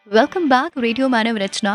Welcome back radio मानव रचना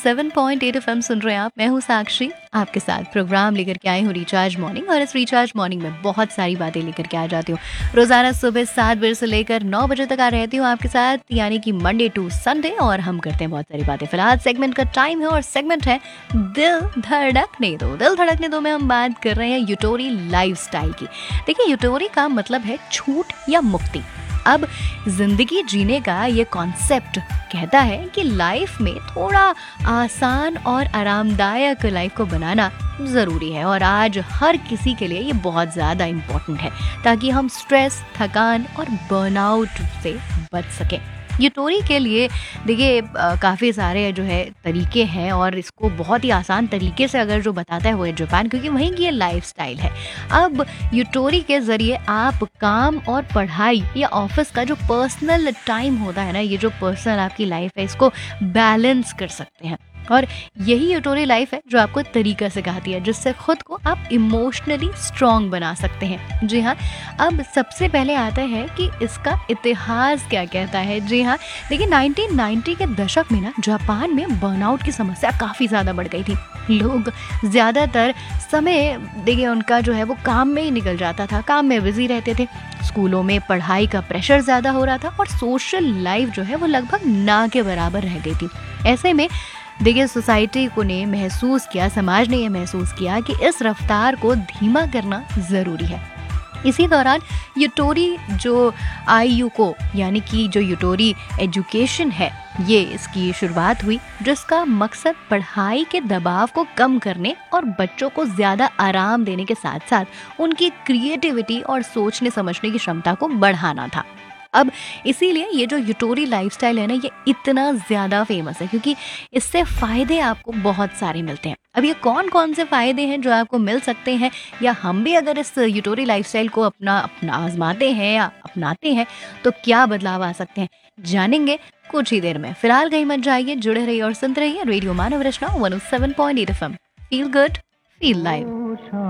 107.8 FM सुन रहे हैं आप। मैं हूँ साक्षी, आपके साथ प्रोग्राम लेकर के आई हूँ रिचार्ज मॉर्निंग। और इस रिचार्ज मॉर्निंग में बहुत सारी बातें लेकर के आ जाती हूँ। रोजाना सुबह 7 बजे से लेकर 9 बजे तक आ रहती हूँ आपके साथ, यानी कि मंडे टू संडे, और हम करते हैं बहुत सारी बातें। फिलहाल सेगमेंट का टाइम है और सेगमेंट है दिल धड़कने दो। दिल धड़कने दो में हम बात कर रहे हैं यूटोरी लाइफस्टाइल की। देखिए, यूटोरी का मतलब है छूट या मुक्ति। अब जिंदगी जीने का ये कॉन्सेप्ट कहता है कि लाइफ में थोड़ा आसान और आरामदायक लाइफ को बनाना ज़रूरी है, और आज हर किसी के लिए ये बहुत ज़्यादा इम्पोर्टेंट है ताकि हम स्ट्रेस, थकान और बर्नआउट से बच सकें। यूटोरी के लिए देखिए काफ़ी सारे जो है तरीके हैं, और इसको बहुत ही आसान तरीके से अगर जो बताता है वो है जापान, क्योंकि वहीं की ये लाइफस्टाइल है। अब यूटोरी के ज़रिए आप काम और पढ़ाई या ऑफिस का जो पर्सनल टाइम होता है ना, ये जो पर्सनल आपकी लाइफ है, इसको बैलेंस कर सकते हैं। और यही यूटोरी लाइफ है जो आपको तरीका सिखाती है जिससे खुद को आप इमोशनली स्ट्रॉन्ग बना सकते हैं। जी हाँ, अब सबसे पहले आता है कि इसका इतिहास क्या कहता है। जी हाँ, देखिए 1990 के दशक में ना जापान में बर्नआउट की समस्या काफ़ी ज़्यादा बढ़ गई थी। लोग ज़्यादातर समय देखिए उनका जो है वो काम में ही निकल जाता था, काम में बिजी रहते थे। स्कूलों में पढ़ाई का प्रेशर ज़्यादा हो रहा था और सोशल लाइफ जो है वो लगभग ना के बराबर रह गई थी। ऐसे में देखिए सोसाइटी को ने महसूस किया, समाज ने ये महसूस किया कि इस रफ्तार को धीमा करना ज़रूरी है। इसी दौरान यूटोरी जो आईयू को, यानी कि जो यूटोरी एजुकेशन है, ये इसकी शुरुआत हुई, जिसका मकसद पढ़ाई के दबाव को कम करने और बच्चों को ज़्यादा आराम देने के साथ साथ उनकी क्रिएटिविटी और सोचने समझने की क्षमता को बढ़ाना था। अब इसीलिए ये जो यूटोरी लाइफस्टाइल है ना, ये इतना ज़्यादा फेमस है क्योंकि इससे फ़ायदे आपको बहुत सारे मिलते हैं। अब ये कौन कौन से फ़ायदे हैं जो आपको मिल सकते हैं, या हम भी अगर इस यूटोरी लाइफस्टाइल को अपना अपना आजमाते हैं या अपनाते हैं तो क्या बदलाव आ सकते हैं, जानेंगे कुछ ही देर में। फिलहाल कहीं मत जाइए, जुड़े रहिए और सुनते रहिए रेडियो मानव रचना 107.8 FM. Feel good, feel live.